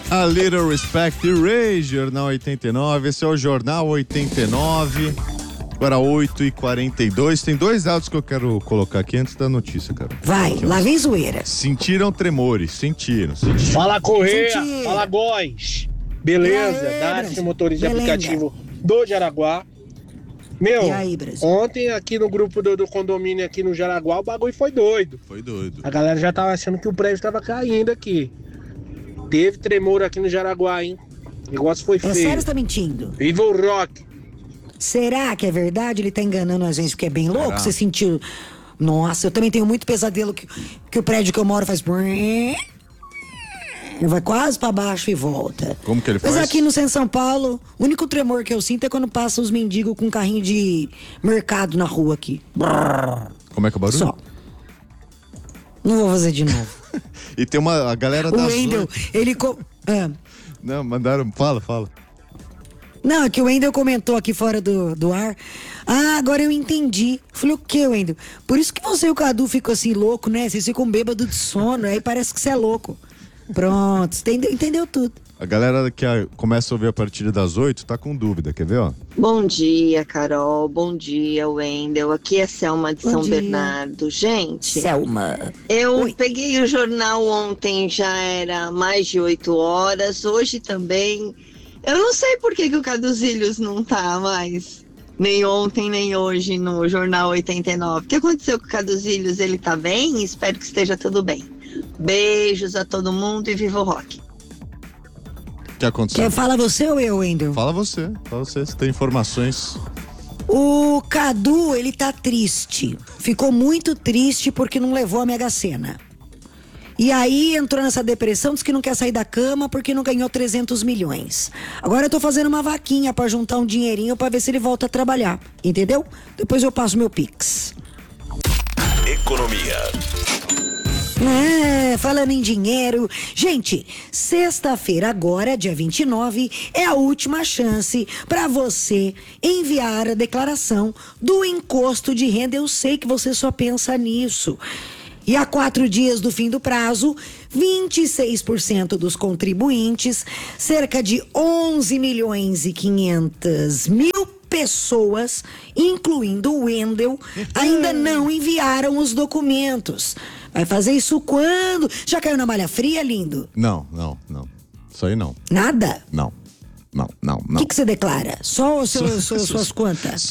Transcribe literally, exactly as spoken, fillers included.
A Little Respect Ray, Jornal oitenta e nove. Esse é o Jornal oitenta e nove. Agora oito e quarenta e dois. Tem dois dados que eu quero colocar aqui antes da notícia, cara. Vai, aqui, lá vem zoeira. Sentiram tremores, sentiram, sentiram. Fala Correia, Senti. fala Góis. Beleza, E aí, Darcy, Brasil? motorista de Beleza. aplicativo do Jaraguá. Meu, E aí, Brasil? ontem aqui no grupo do, do condomínio aqui no Jaraguá, o bagulho foi doido. Foi doido. A galera já tava achando que o prédio tava caindo aqui. Teve tremor aqui no Jaraguá, hein? O negócio foi É feio. sério, você tá mentindo? Viva o rock! Será que é verdade? Ele tá enganando a gente porque é bem louco? Será? Você sentiu... Nossa, eu também tenho muito pesadelo que, que o prédio que eu moro faz... Vai quase pra baixo e volta. Como que ele Mas faz? aqui no centro de São Paulo, o único tremor que eu sinto é quando passa os mendigos com um carrinho de mercado na rua aqui. Como é que é o barulho? Só. Não vou fazer de novo. E tem uma, a galera O da Wendel, ele... Co... Ah. Não, mandaram, fala, fala. Não, é que o Wendel comentou aqui fora do, do ar. Ah, agora eu entendi. Falei, o que, Wendel? Por isso que você e o Cadu ficam assim louco, né? Vocês ficam bêbados de sono, aí parece que você é louco. Pronto, entendeu, entendeu tudo. A galera que a, começa a ouvir a partir das oito tá com dúvida, quer ver, ó? Bom dia, Carol. Bom dia, Wendel. Aqui é Selma de Bom São dia. Bernardo. Gente, Selma. eu Oi. peguei o jornal ontem, já era mais de oito horas. Hoje também. Eu não sei por que, que o Caduzílios não tá mais, nem ontem, nem hoje, no Jornal oitenta e nove. O que aconteceu com o Caduzílios? Ele tá bem? Espero que esteja tudo bem. Beijos a todo mundo e viva o rock. O que aconteceu? Quer fala você ou eu, Wendel? Fala você, fala você, você tem informações. O Cadu, ele tá triste. Ficou muito triste porque não levou a Mega Sena. E aí entrou nessa depressão, disse que não quer sair da cama porque não ganhou trezentos milhões. Agora eu tô fazendo uma vaquinha pra juntar um dinheirinho pra ver se ele volta a trabalhar. Entendeu? Depois eu passo meu Pix. Economia. É, falando em dinheiro, gente, sexta-feira agora, dia vinte e nove, é a última chance para você enviar a declaração do imposto de renda. Eu sei que você só pensa nisso. E há quatro dias do fim do prazo, vinte e seis por cento dos contribuintes, cerca de onze milhões e quinhentas mil pessoas, incluindo o Wendel, ainda não enviaram os documentos. Vai fazer isso quando? Já caiu na malha fria, lindo? Não, não, não. Isso aí não. Nada? Não. Não, não, O não. que que você declara? Só os seus, suas, suas contas?